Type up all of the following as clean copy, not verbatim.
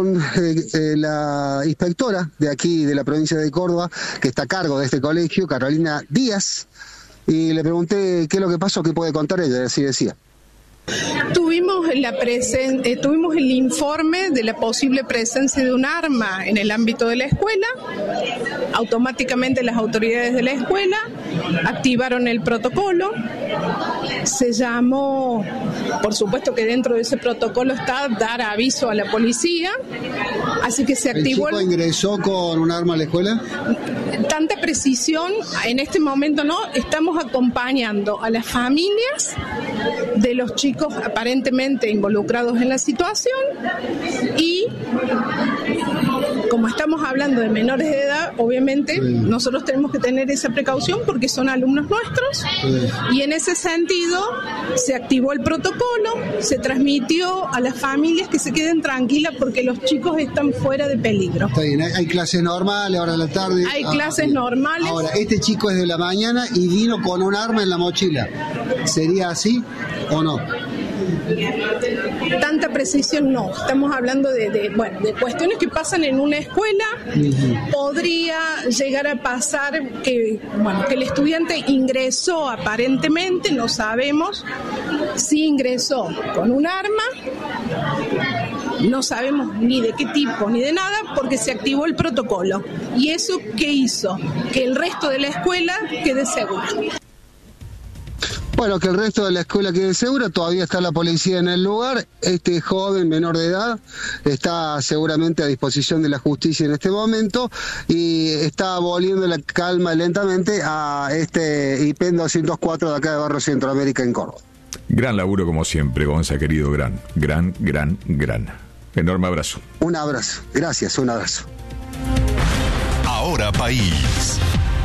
con la inspectora de aquí, de la provincia de Córdoba, que está a cargo de este colegio, Carolina Díaz, y le pregunté qué es lo que pasó, qué puede contar ella, así decía. Tuvimos el informe de la posible presencia de un arma en el ámbito de la escuela. Automáticamente las autoridades de la escuela activaron el protocolo. Se llamó, por supuesto que dentro de ese protocolo está dar aviso a la policía. Así que se activó. ¿El chico ingresó con un arma a la escuela? Tanta precisión en este momento no. Estamos acompañando a las familias de los chicos aparentemente involucrados en la situación, y como estamos hablando de menores de edad, obviamente nosotros tenemos que tener esa precaución porque son alumnos nuestros, y en ese sentido se activó el protocolo, se transmitió a las familias que se queden tranquilas porque los chicos están fuera de peligro. Está bien, hay clases normales ahora en la tarde. Hay clases normales. Ahora, este chico es de la mañana y vino con un arma en la mochila. ¿Sería así o no? Tanta precisión no. Estamos hablando de cuestiones que pasan en una escuela. Podría llegar a pasar que el estudiante ingresó aparentemente, no sabemos si ingresó con un arma, no sabemos ni de qué tipo ni de nada, porque se activó el protocolo. ¿Y eso qué hizo? Que el resto de la escuela quede segura. Bueno, que el resto de la escuela quede segura. Todavía está la policía en el lugar. Este joven menor de edad está seguramente a disposición de la justicia en este momento y está volviendo la calma lentamente a este IPEN 204 de acá de Barrio Centroamérica en Córdoba. Gran laburo como siempre, Gonza, querido, gran. Enorme abrazo. Un abrazo, gracias, un abrazo. Ahora País.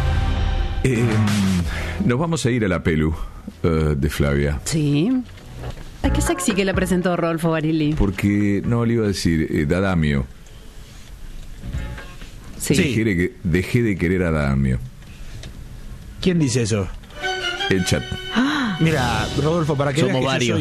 Nos vamos a ir a la pelu de Flavia. Sí. Ay, qué sexy que la presentó Rodolfo Barilli. Porque, no, le iba a decir, Dadamio. Sí. Dejé de querer a Dadamio. ¿Quién dice eso? El chat. Mira, Rodolfo, para que somos veas que varios.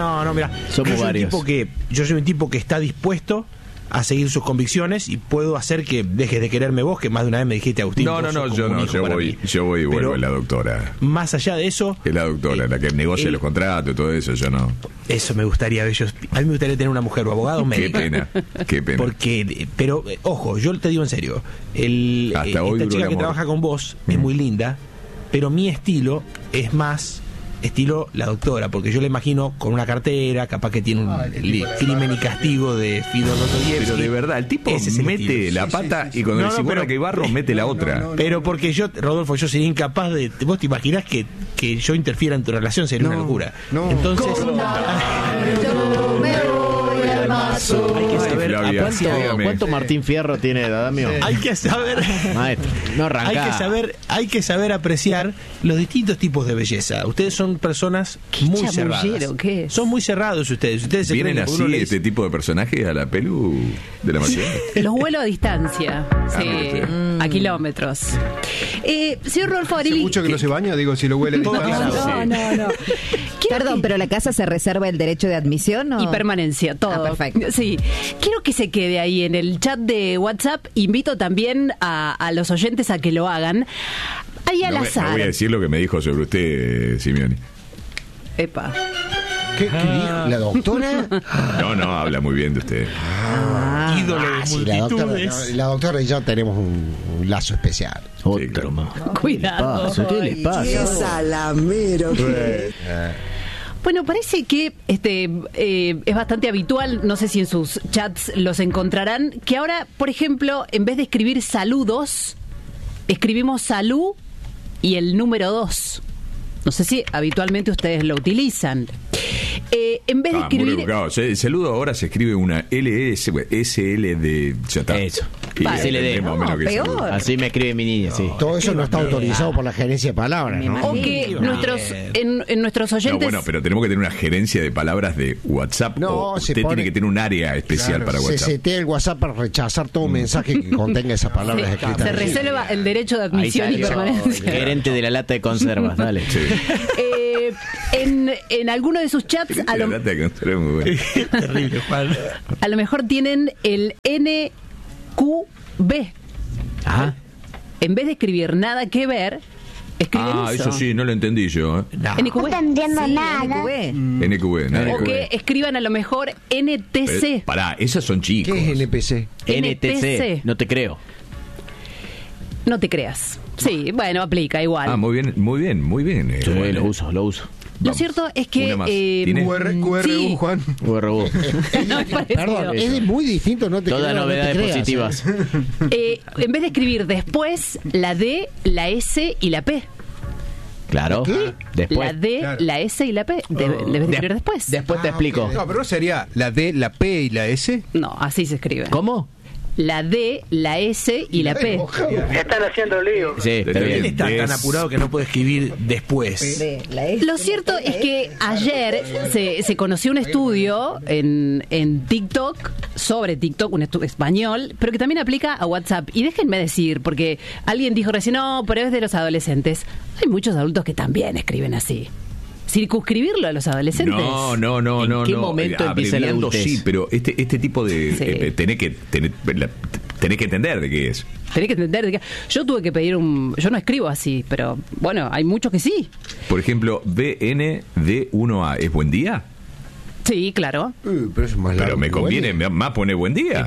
Yo soy un tipo que está dispuesto a seguir sus convicciones y puedo hacer que dejes de quererme vos, que más de una vez me dijiste, Agustín. Yo voy y vuelvo, es la doctora. Más allá de eso, es la doctora, la que negocia los contratos y todo eso, yo no. Eso me gustaría, a mí me gustaría tener una mujer o abogado médico. Qué pena. Porque, pero, ojo, yo te digo en serio, esta chica que trabaja con vos es muy linda, pero mi estilo es más estilo la doctora, porque yo la imagino con una cartera, capaz que tiene un Crimen y Castigo de Fidor Dostoyevsky. Pero de verdad, el tipo mete la pata y cuando dice bueno que barro, mete la otra. Pero porque Rodolfo, yo sería incapaz de... Vos te imaginás que yo interfiera en tu relación, sería una locura. Entonces... Hay que saber Flavia, ¿cuánto Martín Fierro tiene Dadamio? Hay que saber, maestro, no arrancá. Hay que saber apreciar los distintos tipos de belleza. Ustedes son personas muy cerradas. ¿Qué es? Son muy cerrados ustedes se ¿vienen así este tipo de personajes a la pelu de la mañana? Los vuelo a distancia, a kilómetros. Señor Rodolfo Barilli. ¿Hace mucho que no se baña? Digo, si lo huele. No. Perdón, pero la casa se reserva el derecho de admisión, ¿o? Y permanencia, todo. Perfecto. Sí. Quiero que se quede ahí en el chat de WhatsApp. Invito también a los oyentes a que lo hagan. Ahí al azar. No voy a decir lo que me dijo sobre usted, Simeoni. Epa. ¿Qué dijo? ¿La doctora? No, habla muy bien de usted. Ídolo de multitudes. La doctora y yo tenemos un lazo especial. Otro más. Cuidado. ¿Qué le pasa? ¡Qué salamero! Bueno, parece que es bastante habitual, no sé si en sus chats los encontrarán, que ahora, por ejemplo, en vez de escribir saludos, escribimos salud y el número 2. No sé si habitualmente ustedes lo utilizan. En vez de escribir... El saludo ahora se escribe una LS, SL de... Ya está. Eso. Y así le dé. peor. Así me escribe mi niña, sí. Todo eso no está autorizado por la gerencia de palabras, ¿no? O que en nuestros oyentes... No, bueno, pero tenemos que tener una gerencia de palabras de WhatsApp. No, usted tiene que tener un área especial para WhatsApp. Se setea el WhatsApp para rechazar todo mensaje que contenga esas palabras escritas. Se reserva el derecho de admisión y permanencia. Gerente de la lata de conservas, dale. Sí. En alguno de sus chats La lata de conserva es muy buena. Terrible, Juan. a lo mejor tienen el NQB. Ajá. En vez de escribir nada que ver, escriben eso. Eso sí, no lo entendí yo. NQB. No entiendo nada. NQB, nada O que que ver. escriban a lo mejor NTC. Pará, esas son chicos. ¿Qué es NPC? NTC. No te creo. No te creas. Sí, bueno, aplica igual. Ah, muy bien, muy bien, muy bien. Sí, Juan. lo uso. Lo Vamos. cierto es que... Una más. ¿Tiene? QRU, sí. Juan. URU. No es parecido. Perdón, es muy distinto, no te Todas creo, no te novedades creas, positivas. En vez de escribir después la D, la S y la P. Claro. ¿Qué? Después. La D, Claro. la S y la P. Debes de escribir después. Después te explico. No, pero no sería la D, la P y la S. No, así se escribe. ¿Cómo? La D, la S y la P. Están haciendo lío. Sí, está Él bien. está tan apurado que no puede escribir después. Lo cierto es que ayer se conoció un estudio en TikTok, sobre TikTok, un estudio español, pero que también aplica a WhatsApp. Y déjenme decir, porque alguien dijo recién, no, pero es de los adolescentes. Hay muchos adultos que también escriben así. ¿Circunscribirlo a los adolescentes? No. ¿En qué momento empieza la Abreviando, adultez? sí, pero este tipo de... Sí. tenés que entender de qué es. Tenés que entender de que... Yo tuve que pedir yo no escribo así, pero bueno, hay muchos que sí. Por ejemplo, BND1A, ¿es buen día? Sí, claro. Pero eso es más Pero largo me que conviene buen más poner buen día.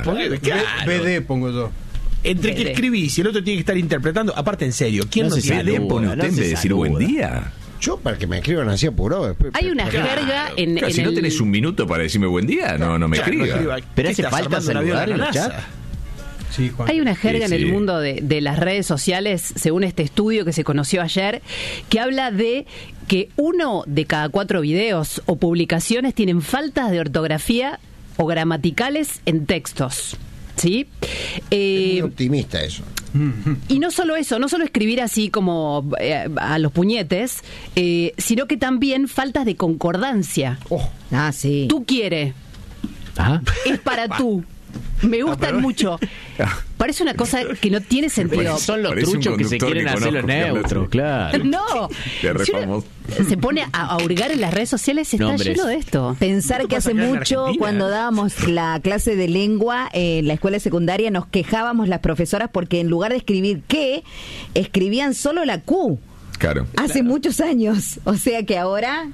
BD pongo yo. Entre que escribís y el otro tiene que estar interpretando, aparte en serio, ¿quién No no se tiene? saluda, ¿Pone usted no en vez de se decir buen saluda. día? Yo, para que me escriban así apurado. Después, Hay una jerga en Claro, si no el... tenés un minuto para decirme buen día, no me escriba. Pero ¿Qué hace estás falta armando un avión saludar a en la el NASA? chat. Sí, Juan. Hay una jerga Sí, en el sí. mundo de las redes sociales, según este estudio que se conoció ayer, que habla de que 1 de cada 4 videos o publicaciones tienen faltas de ortografía o gramaticales en textos. ¿Sí? Es muy optimista eso. Y no solo eso, no solo escribir así como a los puñetes, sino que también faltas de concordancia. Ah, sí. Tú quieres, Ajá. es para tú. Me gustan mucho. Parece una cosa que no tiene sentido. Son los Parece un truchos que se conductor quieren que hacer los conozco, que habla neutros, así. claro. No, Te re si uno famoso. se pone a hurgar en las redes sociales, está Nombres. lleno de esto. Pensar que hace pasa acá en mucho, Argentina? cuando dábamos la clase de lengua en la escuela secundaria, nos quejábamos las profesoras porque en lugar de escribir qué, escribían solo la Q. Claro. Hace muchos años. O sea que ahora...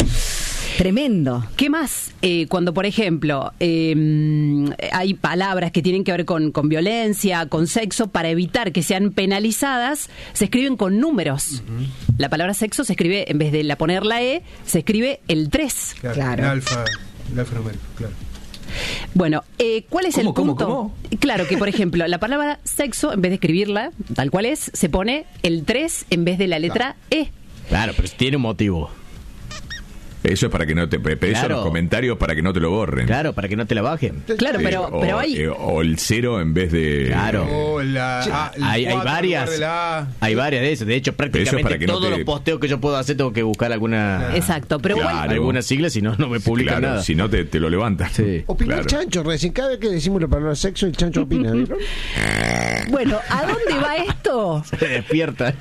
Tremendo. ¿Qué más? Cuando, por ejemplo, hay palabras que tienen que ver con violencia, con sexo, para evitar que sean penalizadas, se escriben con números. La palabra sexo se escribe, en vez de poner la E, se escribe el 3. Claro. El alfa numérico, claro. Bueno, ¿cuál es el ¿Cómo, punto? cómo? Claro que, por ejemplo, la palabra sexo, en vez de escribirla tal cual es, se pone el 3 en vez de la letra E. Claro, pero tiene un motivo. Eso es para que no te... Pero eso en Claro. los comentarios para que no te lo borren. Claro, para que no te la bajen. Claro, Sí, pero hay... o el 0 en vez de... Claro. O la el Hay 4 en varias. lugar de la A. Hay varias de esas. De hecho, eso es prácticamente para que no todos te- los posteos que yo puedo hacer tengo que buscar alguna Exacto, pero igual... Claro. alguna sigla, si no, no me publican Claro, nada. si no te lo levantan. Sí. Opinó Claro. el chancho recién. Cada vez que decimos la palabra sexo, el chancho opina. ¿vieron? Bueno, ¿a dónde va esto? Se despierta.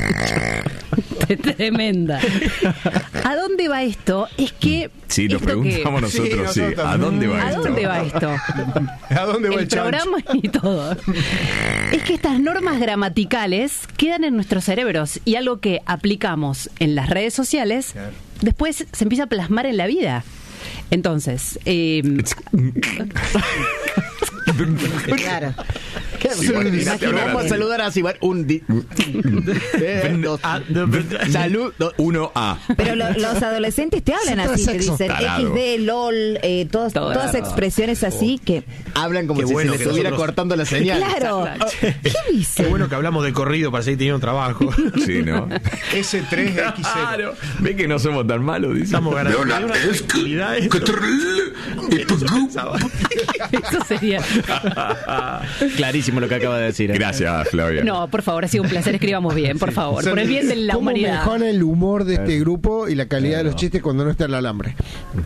Tremenda. ¿A dónde va esto? Es que... Sí, nos esto que- preguntamos nosotros, sí. nosotros. ¿A dónde va ¿A esto? dónde va esto? ¿A dónde va el chancho? programa y todo. Es que estas normas gramaticales quedan en nuestros cerebros y algo que aplicamos en las redes sociales, Claro. después se empieza a plasmar en la vida. Entonces, Claro. Sí, bueno, imagínate hablar Vamos a así. saludar así. Salud. 1A. Pero los adolescentes te hablan Sí, así, te sexo. dicen Tarado. XD, LOL, todas expresiones así que... Hablan como Qué si bueno se que les estuviera nosotros- cortando la señal. Claro. ¿Qué Qué dice? bueno que hablamos de corrido para seguir teniendo trabajo. Sí, ¿no? S3X0. Claro. Ve que no somos tan malos, dice. Estamos ganando. Hay una tranquilidad esto. eso sería... Clarísimo lo que acaba de decir. Gracias, Flavia. No, por favor, ha sido un placer. Escribamos bien, por favor. Por el bien de la humanidad. ¿Cómo mejora el humor de este grupo y la calidad de los chistes cuando no está el alambre?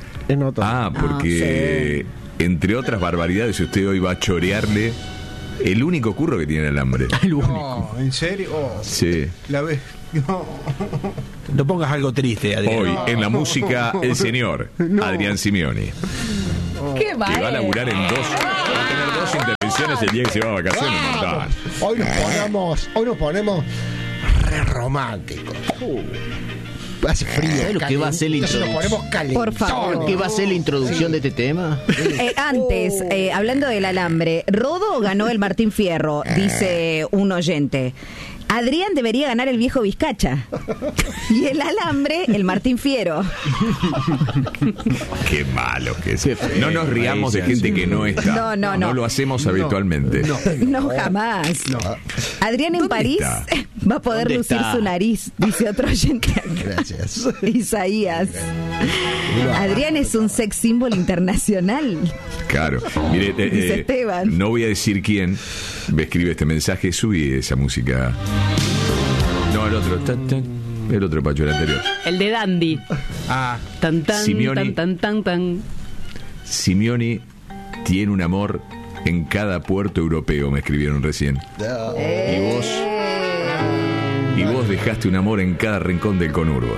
Porque entre otras barbaridades, usted hoy va a chorearle el único curro que tiene el alambre. El único. ¿En serio? Sí. La vez. No. No pongas algo triste, Adrián. Hoy, en la música, el señor Adrián Simeoni. ¡Qué mal! Que va a laburar en dos. Va a tener 2 intervenciones el día que se va a vacaciones. Hoy nos ponemos re románticos. Hace frío. ¿Sabes lo que va a ser la introducción? Por favor. ¿Qué va a ser la introducción de este tema? Antes, hablando del alambre, Rodo ganó el Martín Fierro, dice un oyente. Adrián debería ganar el viejo Vizcacha. Y el alambre, el Martín Fierro. Qué malo que es. No nos riamos de gente que no está. No lo hacemos habitualmente. No, jamás. Adrián en París va a poder lucir su nariz, dice otro oyente. Gracias. Isaías. Adrián es un sex symbol internacional. Claro. Mire, dice Esteban. No voy a decir quién me escribe este mensaje. Subí esa música. No, el otro. El otro, Pacho, el anterior. El de Dandy. Tan, tan, Simeoni. tan. Simeoni tiene un amor en cada puerto europeo, me escribieron recién. Y vos dejaste un amor en cada rincón del conurbo.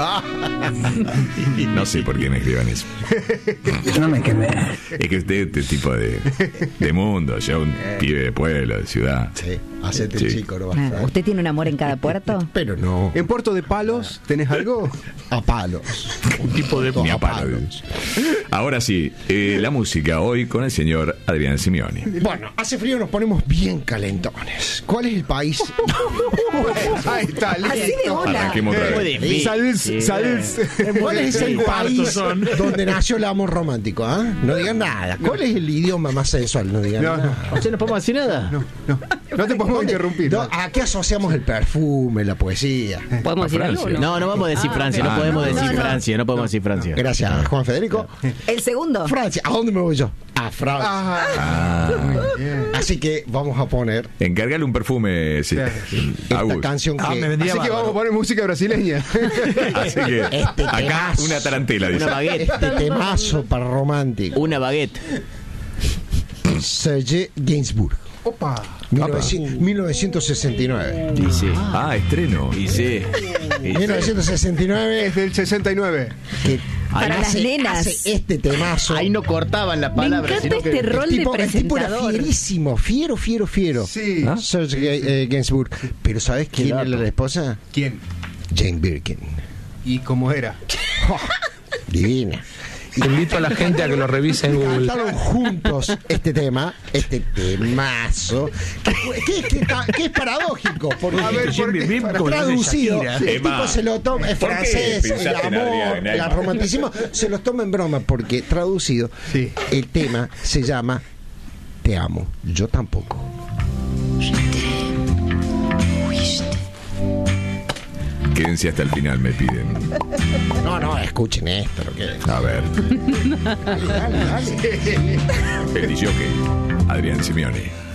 No sé por qué me escriban eso. No me quemé. Es que usted este tipo de mundo, ya un pibe de pueblo, de ciudad. Sí, hacete el chico, no va a estar. ¿Usted tiene un amor en cada puerto? Pero no. ¿En Puerto de Palos tenés algo? A palos. Un tipo de a palos. Ahora sí, la música hoy con el señor Adrián Simeoni. Bueno, hace frío, nos ponemos bien calentones. ¿Cuál es el país? Ahí está, listo. Así de hola. Arranquemos otra vez. ¿Cuál es el país donde nació el amor romántico? No digan nada. ¿Cuál es el idioma más sensual? No digan nada. ¿Usted no podemos decir nada? No te podemos interrumpir. ¿A qué asociamos el perfume, la poesía? ¿Podemos decir algo? No, no vamos a decir Francia. No podemos decir Francia. No podemos decir Francia. Gracias, Juan Federico. El segundo. Francia. ¿A dónde me voy yo? A Francia. Así que vamos a poner. Encárgale un perfume. Sí. Esta canción que. Así que vamos a poner música brasileña. Así que acá una tarantela, dice. Una baguette. Este temazo para romántico. Una baguette. Serge Gainsbourg. Opa. 1969. Dice. Estreno. Dice. 1969. Es del 69. Que Para las hace nenas. este temazo. Ahí no cortaban la Me palabra. encanta este rol de El tipo era presentador. fierísimo, fiero. Sí. Serge Gainsbourg. Pero ¿sabes quién era la esposa? ¿Quién? Jane Birkin. ¿Y cómo era? Divina. Invito a la gente a que lo revise en Google. Cantaron juntos este tema, este temazo, que es paradójico, porque traducido, el tipo se lo toma, es francés, el amor, el romanticismo, se los toma en broma, porque traducido, el tema se llama Te amo, yo tampoco. Quédense hasta el final, me piden. No, escuchen esto. A ver. Dale. El DJ Adrián Simeoni.